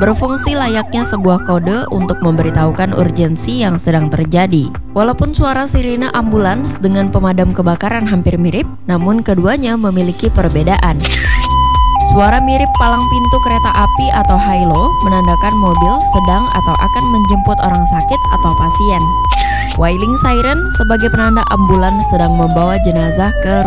berfungsi layaknya sebuah kode untuk memberitahukan urgensi yang sedang terjadi. Walaupun suara sirine ambulans dengan pemadam kebakaran hampir mirip, namun keduanya memiliki perbedaan. Suara mirip palang pintu kereta api atau halo menandakan mobil sedang atau akan menjemput orang sakit atau pasien. Wailing siren sebagai penanda ambulans sedang membawa jenazah ke